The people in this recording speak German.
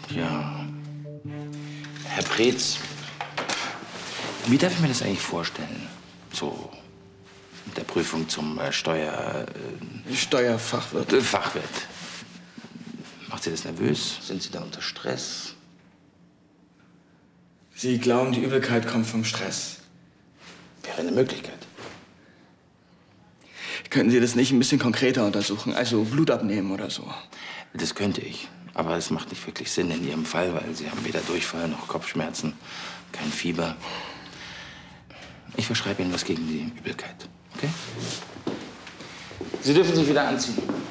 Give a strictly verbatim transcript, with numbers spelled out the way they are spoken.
Ja. Herr Preetz, wie darf ich mir das eigentlich vorstellen? So mit der Prüfung zum äh, Steuer... Äh, Steuerfachwirt. Äh, Fachwirt. Macht Sie das nervös? Sind Sie da unter Stress? Sie glauben, die Übelkeit kommt vom Stress. Wäre eine Möglichkeit. Könnten Sie das nicht ein bisschen konkreter untersuchen? Also Blut abnehmen oder so? Das könnte ich. Aber es macht nicht wirklich Sinn in Ihrem Fall, weil Sie haben weder Durchfall noch Kopfschmerzen, kein Fieber. Ich verschreibe Ihnen was gegen die Übelkeit, okay? Sie dürfen sich wieder anziehen.